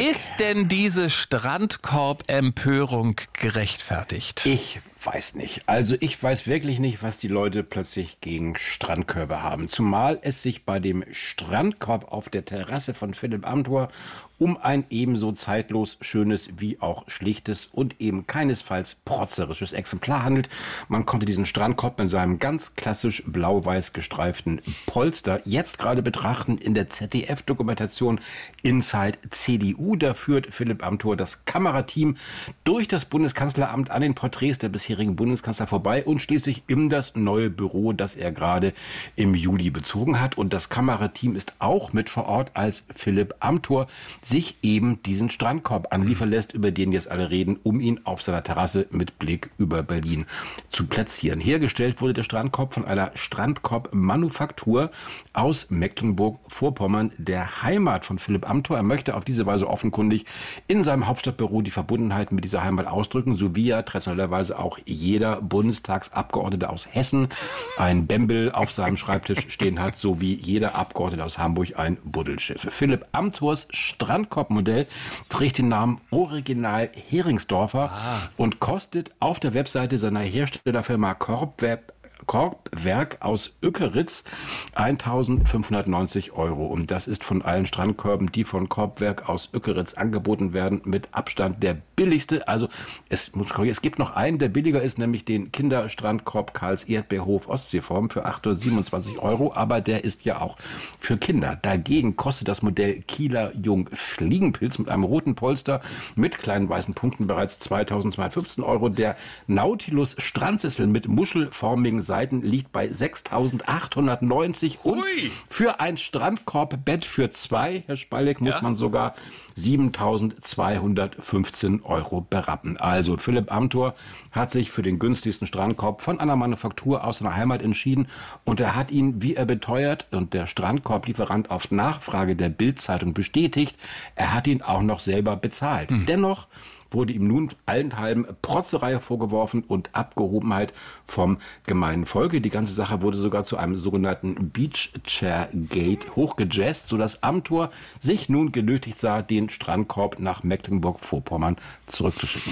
Ist denn diese Strandkorb-Empörung gerechtfertigt? Ich weiß nicht. Also ich weiß wirklich nicht, was die Leute plötzlich gegen Strandkörbe haben. Zumal es sich bei dem Strandkorb auf der Terrasse von Philipp Amthor um ein ebenso zeitlos schönes wie auch schlichtes und eben keinesfalls protzerisches Exemplar handelt. Man konnte diesen Strandkorb in seinem ganz klassisch blau-weiß gestreiften Polster jetzt gerade betrachten in der ZDF-Dokumentation Inside CDU. Da führt Philipp Amthor das Kamerateam durch das Bundeskanzleramt an den Porträts der bisherigen Bundeskanzler vorbei und schließlich in das neue Büro, das er gerade im Juli bezogen hat. Und das Kamerateam ist auch mit vor Ort, als Philipp Amthor sich eben diesen Strandkorb anliefern lässt, über den jetzt alle reden, um ihn auf seiner Terrasse mit Blick über Berlin zu platzieren. Hergestellt wurde der Strandkorb von einer Strandkorb-Manufaktur aus Mecklenburg-Vorpommern, der Heimat von Philipp Amthor. Er möchte auf diese Weise offenkundig in seinem Hauptstadtbüro die Verbundenheit mit dieser Heimat ausdrücken, so wie ja traditionellerweise auch jeder Bundestagsabgeordnete aus Hessen ein Bembel auf seinem Schreibtisch stehen hat, so wie jeder Abgeordnete aus Hamburg ein Buddelschiff. Philipp Amthors Strandkorbmodell trägt den Namen Original Heringsdorfer und kostet auf der Webseite seiner Herstellerfirma Korbwerk aus Ückeritz 1.590 €. Und das ist von allen Strandkörben, die von Korbwerk aus Ückeritz angeboten werden, mit Abstand der billigste. Also es gibt noch einen, der billiger ist, nämlich den Kinderstrandkorb Karls Erdbeerhof Ostseeform für 827 €. Aber der ist ja auch für Kinder. Dagegen kostet das Modell Kieler Jung Fliegenpilz mit einem roten Polster mit kleinen weißen Punkten bereits 2.215 €. Der Nautilus Strandsessel mit muschelformigen Seiten liegt bei 6.890 und für ein Strandkorbbett für zwei, Herr Spalleck, muss man sogar 7.215 € berappen. Also Philipp Amthor hat sich für den günstigsten Strandkorb von einer Manufaktur aus seiner Heimat entschieden und er hat ihn, wie er beteuert und der Strandkorblieferant auf Nachfrage der Bild-Zeitung bestätigt, er hat ihn auch noch selber bezahlt. Dennoch wurde ihm nun allenthalben Protzerei vorgeworfen und Abgehobenheit vom gemeinen Volke. Die ganze Sache wurde sogar zu einem sogenannten Beach Chair Gate hochgejazzt, sodass Amthor sich nun genötigt sah, den Strandkorb nach Mecklenburg-Vorpommern zurückzuschicken.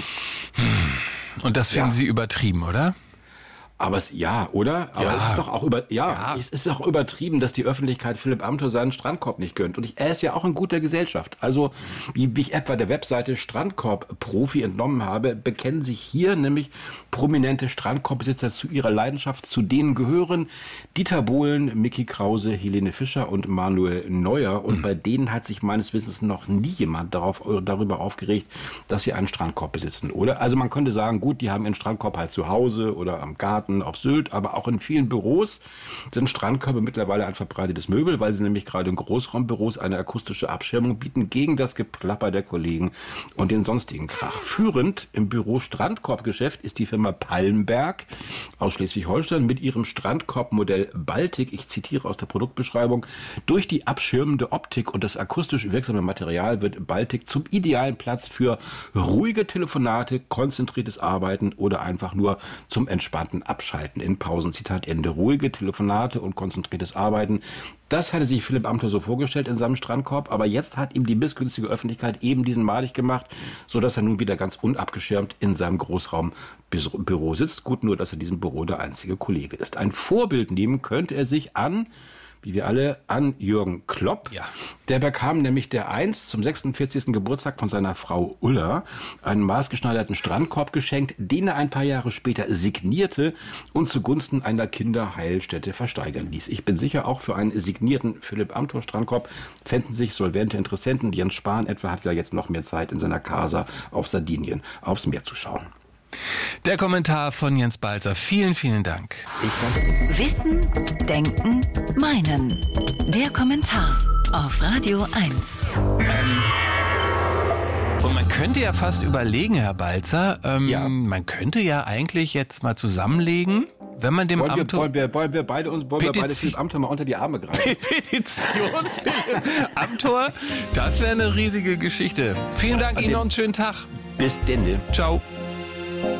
Und das finden Sie übertrieben, oder? Aber es ist doch auch es ist auch übertrieben, dass die Öffentlichkeit Philipp Amthor seinen Strandkorb nicht gönnt. Und er ist ja auch in guter Gesellschaft. Also, wie ich etwa der Webseite Strandkorb-Profi entnommen habe, bekennen sich hier nämlich prominente Strandkorbbesitzer zu ihrer Leidenschaft. Zu denen gehören Dieter Bohlen, Micky Krause, Helene Fischer und Manuel Neuer. Und bei denen hat sich meines Wissens noch nie jemand darüber aufgeregt, dass sie einen Strandkorb besitzen, oder? Also man könnte sagen, gut, die haben ihren Strandkorb halt zu Hause oder am Garten auf Sylt, aber auch in vielen Büros sind Strandkörbe mittlerweile ein verbreitetes Möbel, weil sie nämlich gerade in Großraumbüros eine akustische Abschirmung bieten gegen das Geplapper der Kollegen und den sonstigen Krach. Führend im Büro Strandkorbgeschäft ist die Firma Palmberg aus Schleswig-Holstein mit ihrem Strandkorbmodell Baltic, ich zitiere aus der Produktbeschreibung: Durch die abschirmende Optik und das akustisch wirksame Material wird Baltic zum idealen Platz für ruhige Telefonate, konzentriertes Arbeiten oder einfach nur zum entspannten Abschalten in Pausen. Zitat Ende. Ruhige Telefonate und konzentriertes Arbeiten. Das hatte sich Philipp Amthor so vorgestellt in seinem Strandkorb, aber jetzt hat ihm die missgünstige Öffentlichkeit eben diesen madig gemacht, sodass er nun wieder ganz unabgeschirmt in seinem Großraumbüro sitzt. Gut nur, dass er diesem Büro der einzige Kollege ist. Ein Vorbild nehmen könnte er sich an, wie wir alle, an Jürgen Klopp. Ja. Der bekam nämlich zum 46. Geburtstag von seiner Frau Ulla einen maßgeschneiderten Strandkorb geschenkt, den er ein paar Jahre später signierte und zugunsten einer Kinderheilstätte versteigern ließ. Ich bin sicher, auch für einen signierten Philipp Amthor Strandkorb fänden sich solvente Interessenten. Jens Spahn etwa hat ja jetzt noch mehr Zeit, in seiner Casa auf Sardinien aufs Meer zu schauen. Der Kommentar von Jens Balzer. Vielen, vielen Dank. Wissen, Denken, Meinen. Der Kommentar auf Radio 1. Und man könnte ja fast überlegen, Herr Balzer, man könnte ja eigentlich jetzt mal zusammenlegen, wenn man dem Amthor... Wollen wir beide Philipp Amthor mal unter die Arme greifen? Petition Philipp Amthor, das wäre eine riesige Geschichte. Vielen Dank Ihnen noch einen schönen Tag. Bis denn. Ciao.